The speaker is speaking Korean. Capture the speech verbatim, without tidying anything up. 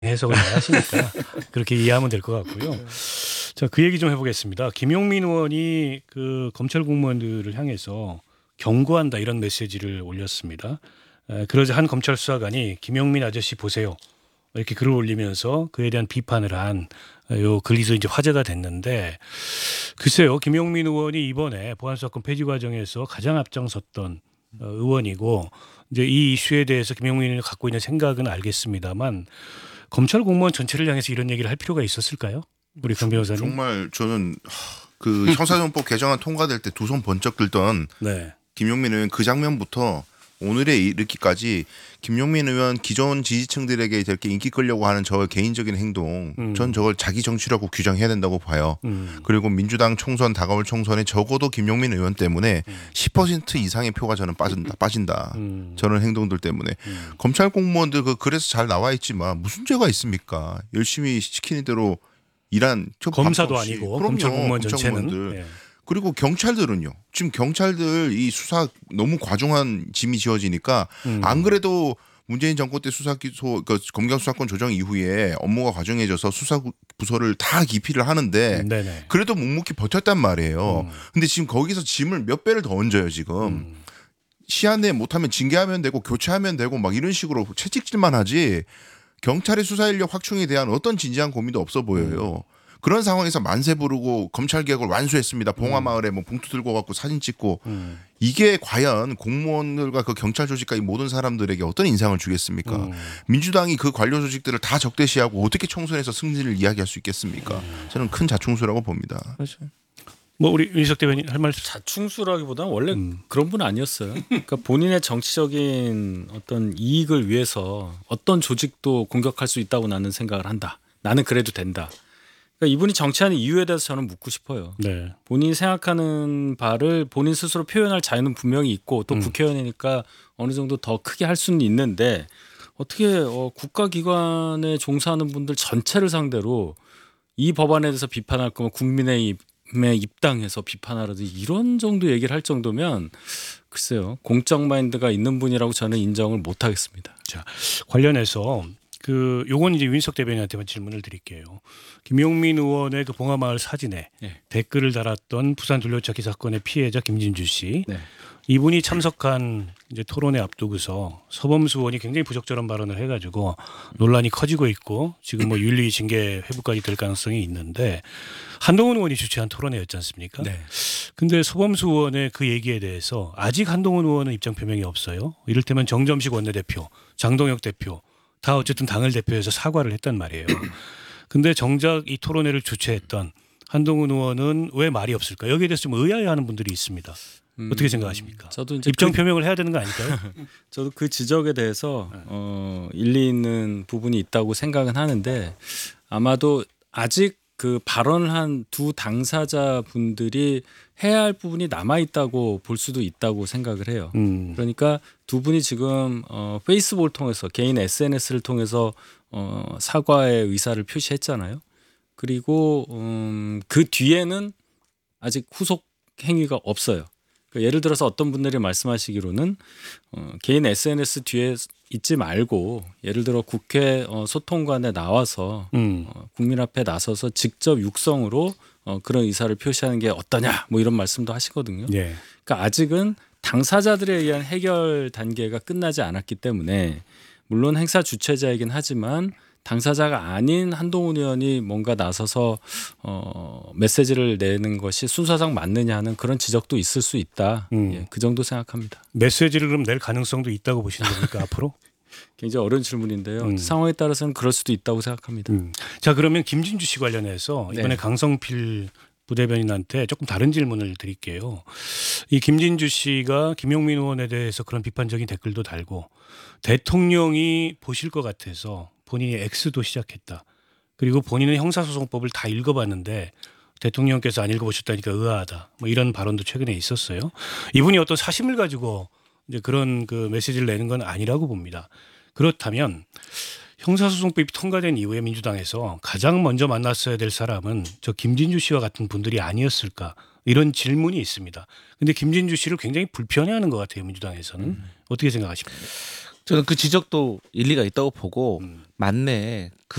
해석을 잘 하시니까 그렇게 이해하면 될 것 같고요. 자, 그 얘기 좀 해보겠습니다. 김용민 의원이 그 검찰 공무원들을 향해서 경고한다 이런 메시지를 올렸습니다. 에, 그러자 한 검찰 수사관이 김용민 아저씨 보세요. 이렇게 글을 올리면서 그에 대한 비판을 한 요 글이 이제 화제가 됐는데 글쎄요. 김용민 의원이 이번에 보안수사권 폐지 과정에서 가장 앞장섰던 어, 의원이고 이제 이 이슈에 대해서 김용민 의원이 갖고 있는 생각은 알겠습니다만 검찰 공무원 전체를 향해서 이런 얘기를 할 필요가 있었을까요? 우리 강 변호사님. 정말 저는 그 형사소송법 개정안 통과될 때 두 손 번쩍 들던 네. 김용민 의원 그 장면부터 오늘에 이르기까지 김용민 의원 기존 지지층들에게 이렇게 인기 끌려고 하는 저 개인적인 행동, 음. 전 저걸 자기 정치라고 규정해야 된다고 봐요. 음. 그리고 민주당 총선 다가올 총선에 적어도 김용민 의원 때문에 음. 십 퍼센트 이상의 표가 저는 빠진다, 빠진다. 음. 저런 행동들 때문에 음. 검찰 공무원들 그 그래서 잘 나와 있지만 무슨 죄가 있습니까? 열심히 시키는 대로 일한 검사도 아니고 그럼요, 검찰 공무원 검찰 전체는. 공무원들. 네. 그리고 경찰들은요. 지금 경찰들 이 수사 너무 과중한 짐이 지어지니까 음. 안 그래도 문재인 정권 때 수사 기소 그 검경 수사권 조정 이후에 업무가 과중해져서 수사 부서를 다 기피를 하는데 네네. 그래도 묵묵히 버텼단 말이에요. 음. 근데 지금 거기서 짐을 몇 배를 더 얹어요 지금. 음. 시한 내에 못하면 징계하면 되고 교체하면 되고 막 이런 식으로 채찍질만 하지 경찰의 수사 인력 확충에 대한 어떤 진지한 고민도 없어 보여요. 음. 그런 상황에서 만세 부르고 검찰 개혁을 완수했습니다. 봉화마을에 뭐 봉투 들고 갖고 사진 찍고 음. 이게 과연 공무원들과 그 경찰 조직과 이 모든 사람들에게 어떤 인상을 주겠습니까? 음. 민주당이 그 관료 조직들을 다 적대시하고 어떻게 총선에서 승리를 이야기할 수 있겠습니까? 음. 저는 큰 자충수라고 봅니다. 그렇죠. 뭐 우리 윤석 대변인 할 말씀. 자충수라기보다는 원래 음. 그런 분 아니었어요. 그러니까 본인의 정치적인 어떤 이익을 위해서 어떤 조직도 공격할 수 있다고 나는 생각을 한다. 나는 그래도 된다. 그러니까 이분이 정치하는 이유에 대해서 저는 묻고 싶어요. 네. 본인이 생각하는 바를 본인 스스로 표현할 자유는 분명히 있고 또 음. 국회의원이니까 어느 정도 더 크게 할 수는 있는데 어떻게 어, 국가기관에 종사하는 분들 전체를 상대로 이 법안에 대해서 비판할 거면 국민의힘에 입당해서 비판하라든지 이런 정도 얘기를 할 정도면 글쎄요. 공적 마인드가 있는 분이라고 저는 인정을 못 하겠습니다. 자, 관련해서 그 요건 이제 윤석 대변인한테만 질문을 드릴게요. 김용민 의원의 그 봉화마을 사진에 네. 댓글을 달았던 부산 둘러찾기 사건의 피해자 김진주 씨. 네. 이분이 참석한 이제 토론회 앞두고서 서범수 의원이 굉장히 부적절한 발언을 해가지고 논란이 커지고 있고 지금 뭐 윤리 징계 회부까지 될 가능성이 있는데 한동훈 의원이 주최한 토론회였지 않습니까? 네. 근데 서범수 의원의 그 얘기에 대해서 아직 한동훈 의원은 입장 표명이 없어요. 이를테면 정점식 원내대표, 장동혁 대표 다 어쨌든 당을 대표해서 사과를 했단 말이에요. 근데 정작 이 토론회를 주최했던 한동훈 의원은 왜 말이 없을까? 여기에 대해서 좀 의아해하는 분들이 있습니다. 어떻게 생각하십니까? 저도 이제 입장 그, 표명을 해야 되는 거 아닐까요? 저도 그 지적에 대해서 어, 일리 있는 부분이 있다고 생각은 하는데 아마도 아직 그 발언을 한 두 당사자 분들이 해야 할 부분이 남아 있다고 볼 수도 있다고 생각을 해요. 음. 그러니까 두 분이 지금 어, 페이스북을 통해서 개인 에스엔에스를 통해서 어, 사과의 의사를 표시했잖아요. 그리고 음, 그 뒤에는 아직 후속 행위가 없어요. 그러니까 예를 들어서 어떤 분들이 말씀하시기로는 어, 개인 에스엔에스 뒤에 있지 말고 예를 들어 국회 어, 소통관에 나와서 음. 어, 국민 앞에 나서서 직접 육성으로 어, 그런 의사를 표시하는 게 어떠냐 뭐 이런 말씀도 하시거든요. 예. 그러니까 아직은 당사자들에 의한 해결 단계가 끝나지 않았기 때문에 물론 행사 주최자이긴 하지만 당사자가 아닌 한동훈 의원이 뭔가 나서서 어, 메시지를 내는 것이 순서상 맞느냐 하는 그런 지적도 있을 수 있다. 음. 예, 그 정도 생각합니다. 메시지를 그럼 낼 가능성도 있다고 보시는 겁니까 앞으로? 굉장히 어려운 질문인데요. 음. 상황에 따라서는 그럴 수도 있다고 생각합니다. 음. 자, 그러면 김진주 씨 관련해서 이번에 네. 강성필 부대변인한테 조금 다른 질문을 드릴게요. 이 김진주 씨가 김용민 의원에 대해서 그런 비판적인 댓글도 달고 대통령이 보실 것 같아서 본인이 X도 시작했다. 그리고 본인은 형사소송법을 다 읽어봤는데 대통령께서 안 읽어보셨다니까 의아하다. 뭐 이런 발언도 최근에 있었어요. 이분이 어떤 사심을 가지고 이제 그런 그 메시지를 내는 건 아니라고 봅니다. 그렇다면 형사소송법이 통과된 이후에 민주당에서 가장 먼저 만났어야 될 사람은 저 김진주 씨와 같은 분들이 아니었을까 이런 질문이 있습니다. 그런데 김진주 씨를 굉장히 불편해하는 것 같아요. 민주당에서는. 음. 어떻게 생각하십니까? 저는 그 지적도 일리가 있다고 보고 음. 맞네.